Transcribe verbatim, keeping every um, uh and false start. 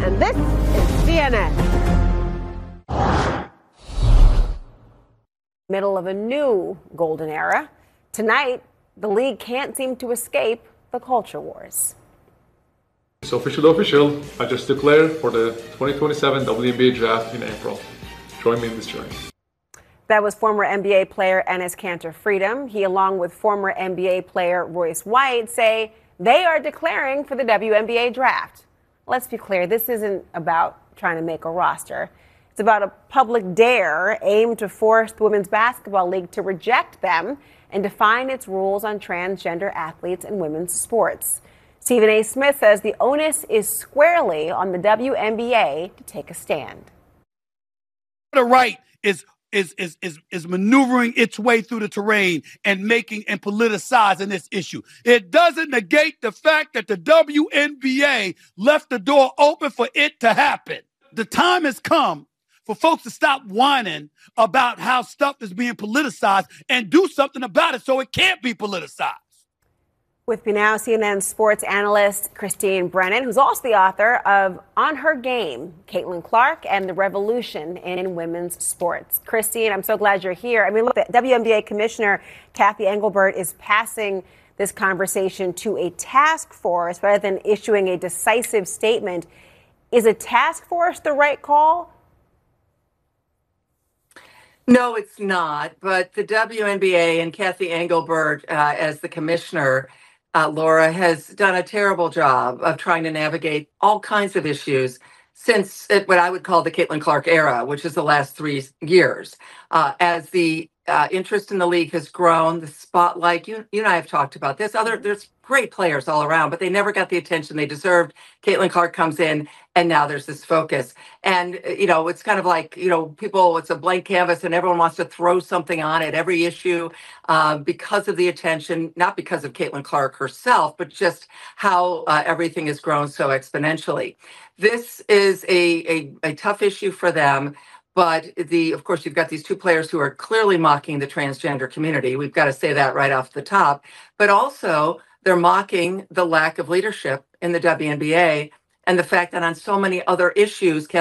and this is C N N. Middle of a new golden era. Tonight, the league can't seem to escape the culture wars. It's official official. I just declared for the twenty twenty-seven W N B A draft in April. Join me in this journey. That was former N B A player Enes Kanter Freedom. He, along with former N B A player Royce White, say they are declaring for the W N B A draft. Let's be clear, this isn't about trying to make a roster. It's about a public dare aimed to force the Women's Basketball League to reject them and define its rules on transgender athletes in women's sports. Stephen A. Smith says the onus is squarely on the W N B A to take a stand. The right is is is is is maneuvering its way through the terrain and making and politicizing this issue. It doesn't negate the fact that the W N B A left the door open for it to happen. The time has come for folks to stop whining about how stuff is being politicized and do something about it so it can't be politicized. With me now, C N N sports analyst Christine Brennan, who's also the author of On Her Game, Caitlin Clark and the Revolution in Women's Sports. Christine, I'm so glad you're here. I mean, look, the W N B A Commissioner Cathy Engelbert is passing this conversation to a task force rather than issuing a decisive statement. Is a task force the right call? No, it's not. But the W N B A and Cathy Engelbert, uh, as the commissioner, uh, Laura, has done a terrible job of trying to navigate all kinds of issues since it, what I would call the Caitlin Clark era, which is the last three years. Uh, as the uh, interest in the league has grown, the spotlight, you, you and I have talked about this. Other, there's great players all around, but they never got the attention they deserved. Caitlin Clark comes in, and now there's this focus. And, you know, it's kind of like, you know, people, it's a blank canvas and everyone wants to throw something on it, every issue, uh, because of the attention, not because of Caitlin Clark herself, but just how uh, everything has grown so exponentially. This is a, a, a tough issue for them. But the, of course, you've got these two players who are clearly mocking the transgender community. We've got to say that right off the top. But also, they're mocking the lack of leadership in the W N B A and the fact that on so many other issues,